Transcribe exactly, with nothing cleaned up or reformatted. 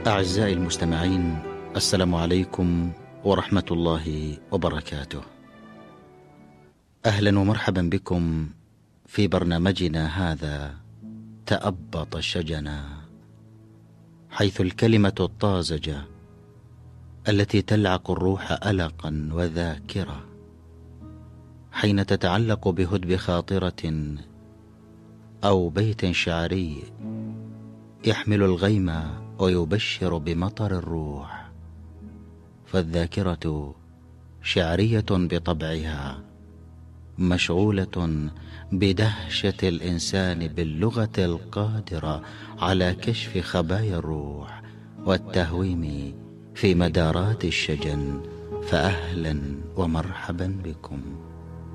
أعزائي المستمعين، السلام عليكم ورحمة الله وبركاته. أهلا ومرحبا بكم في برنامجنا هذا تأبط الشجنا، حيث الكلمة الطازجة التي تلعق الروح ألقا وذاكرة حين تتعلق بهدب خاطرة أو بيت شعري يحمل الغيم ويبشر بمطر الروح. فالذاكرة شعرية بطبعها، مشغولة بدهشة الإنسان باللغة القادرة على كشف خبايا الروح والتهويم في مدارات الشجن. فأهلا ومرحبا بكم.